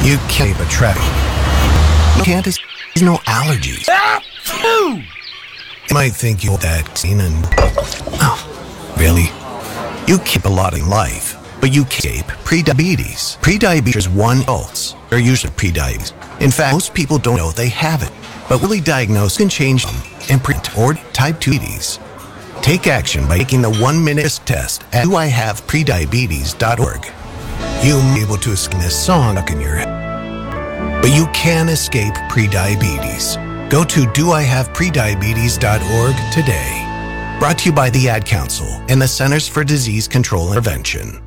You can't but traffic. You can't. There's no allergies. You might think you're that vaccine and... Oh, really? You keep a lot in life, but you escape prediabetes. Prediabetes is one adults are usually prediabetes. In fact, most people don't know they have it, but really diagnosed can change them and prevent or type 2 diabetes. Take action by taking the 1-minute test at doihaveprediabetes.org. You may be able to escape this song stuck in your head, but you can escape prediabetes. Go to doihaveprediabetes.org today. Brought to you by the Ad Council and the Centers for Disease Control and Prevention.